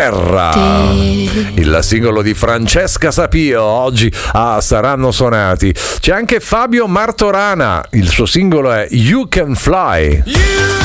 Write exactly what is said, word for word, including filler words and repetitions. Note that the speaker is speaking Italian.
Terra, il singolo di Francesca Sapio, oggi a Saranno Suonati. C'è anche Fabio Martorana, il suo singolo è You Can Fly. You